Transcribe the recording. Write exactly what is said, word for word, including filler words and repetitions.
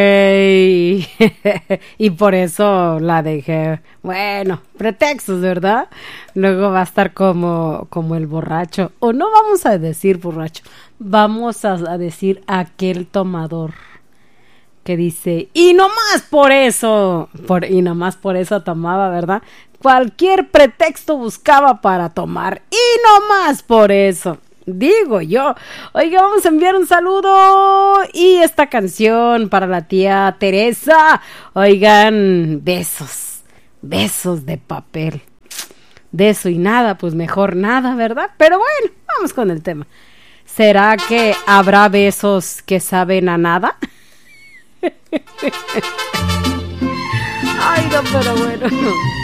Ey, y por eso la dejé. Bueno, pretextos, ¿verdad? Luego va a estar como, como el borracho. O no vamos a decir borracho, vamos a, a decir aquel tomador que dice, y no más por eso, por, y no más por eso tomaba, ¿verdad? Cualquier pretexto buscaba para tomar, y no más por eso. Digo yo. Oiga, vamos a enviar un saludo y esta canción para la tía Teresa. Oigan, besos, besos de papel. De eso y nada, pues mejor nada, ¿verdad? Pero bueno, vamos con el tema. ¿Será que habrá besos que saben a nada? Ay, no, pero bueno.